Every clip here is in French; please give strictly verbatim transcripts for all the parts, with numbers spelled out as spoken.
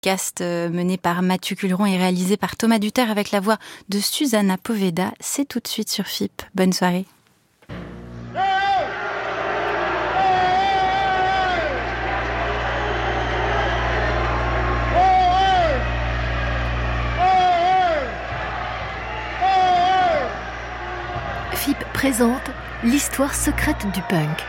Cast mené par Mathieu Culeron et réalisé par Thomas Duterre avec la voix de Susanna Poveda. C'est tout de suite sur F I P. Bonne soirée. F I P présente l'histoire secrète du punk.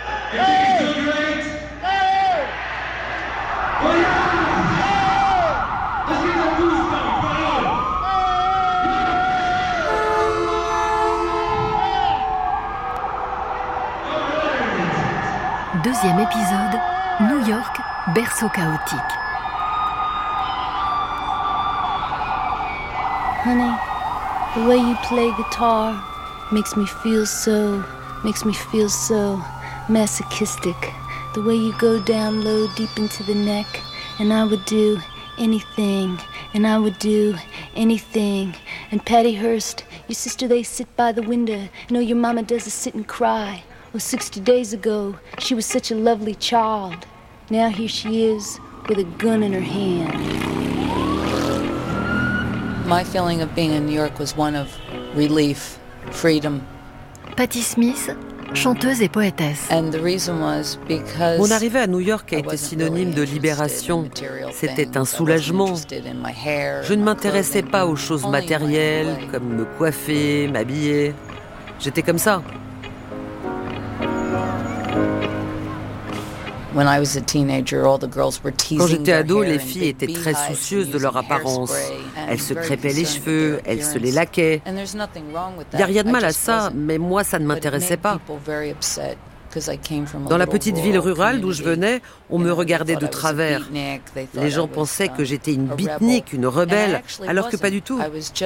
Deuxième épisode, New York, berceau chaotique. Honey, the way you play guitar makes me feel so, makes me feel so masochistic. The way you go down low deep into the neck, and I would do anything, and I would do anything. And Patty Hearst, your sister, they sit by the window. No, your mama doesn't sit and cry. Well, sixty days ago, she was such a lovely child. Now here she is with a gun in her hand. My feeling of being in New York was one of relief, freedom. Patti Smith, chanteuse et poétesse. And the reason was because Mon arrivée à New York a été synonyme de libération. C'était un soulagement. Je ne m'intéressais pas aux choses matérielles, comme me coiffer, m'habiller. J'étais comme ça. Quand j'étais ado, les filles étaient très soucieuses de leur apparence. Elles se crêpaient les cheveux, elles se les laquaient. Il n'y a rien de mal à ça, mais moi, ça ne m'intéressait pas. Dans la petite ville rurale d'où je venais, on me regardait de travers. Les gens pensaient que j'étais une beatnik, une rebelle, alors que pas du tout.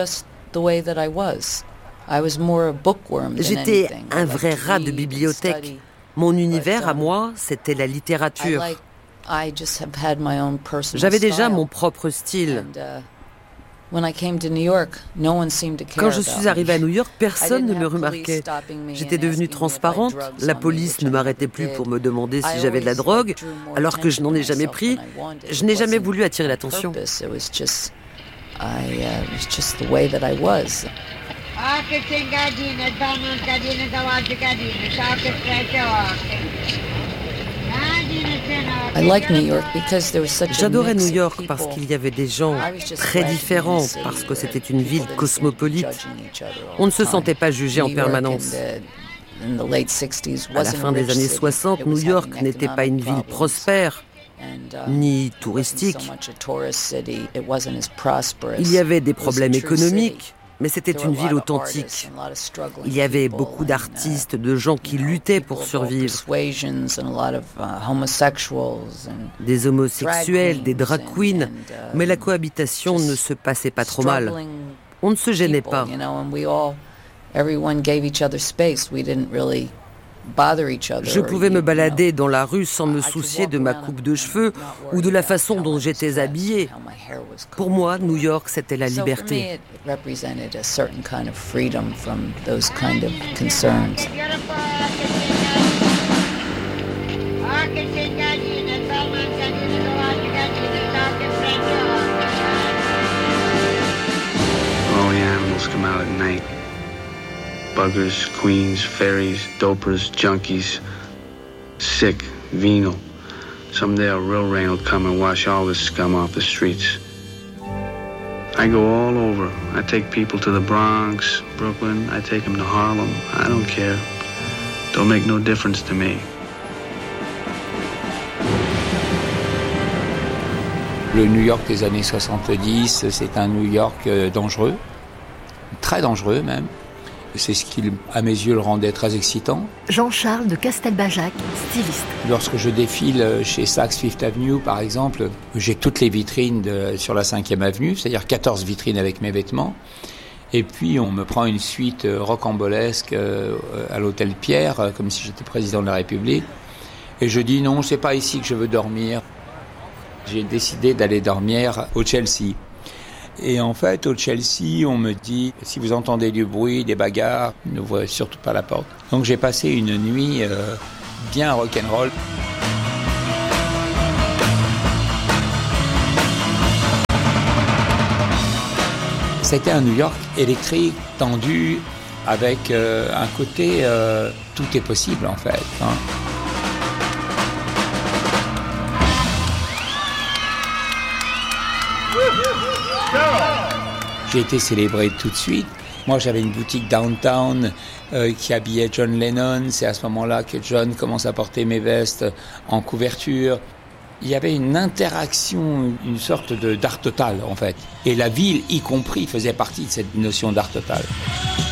J'étais un vrai rat de bibliothèque. Mon univers à moi, c'était la littérature. J'avais déjà mon propre style. Quand je suis arrivée à New York, personne ne me remarquait. J'étais devenue transparente, la police ne m'arrêtait plus pour me demander si j'avais de la drogue, alors que je n'en ai jamais pris. Je n'ai jamais voulu attirer l'attention. J'adorais New York parce qu'il y avait des gens très différents, parce que c'était une ville cosmopolite. On ne se sentait pas jugé en permanence. À la fin des années soixante, New York n'était pas une ville prospère, ni touristique. Il y avait des problèmes économiques, mais c'était une ville authentique. Il y avait beaucoup d'artistes, de gens qui luttaient pour survivre. Des homosexuels, des drag queens, mais la cohabitation ne se passait pas trop mal. On ne se gênait pas. Je pouvais me balader dans la rue sans me soucier de ma coupe de cheveux ou de la façon dont j'étais habillée. Pour moi, New York, c'était la liberté. All the animals come out at night. Buggers, queens, fairies, dopers, junkies, sick, venal. Someday a real rain will come and wash all this scum off the streets. I go all over. I take people to the Bronx, Brooklyn. I take them to Harlem. I don't care. Don't make no difference to me. Le New York des années soixante-dix, c'est un New York dangereux, très dangereux même. C'est ce qui, à mes yeux, le rendait très excitant. Jean-Charles de Castelbajac, styliste. Lorsque je défile chez Saks Fifth Avenue, par exemple, j'ai toutes les vitrines de, sur la cinquième avenue, c'est-à-dire quatorze vitrines avec mes vêtements. Et puis, on me prend une suite rocambolesque à l'hôtel Pierre, comme si j'étais président de la République. Et je dis non, c'est pas ici que je veux dormir. J'ai décidé d'aller dormir au Chelsea. Et en fait, au Chelsea, on me dit, si vous entendez du bruit, des bagarres, n'ouvrez surtout pas la porte. Donc j'ai passé une nuit euh, bien rock'n'roll. C'était un New York électrique, tendu, avec euh, un côté euh, tout est possible en fait. Hein. J'ai été célébré tout de suite. Moi, j'avais une boutique downtown euh, qui habillait John Lennon. C'est à ce moment-là que John commence à porter mes vestes en couverture. Il y avait une interaction, une sorte de, d'art total, en fait. Et la ville, y compris, faisait partie de cette notion d'art total.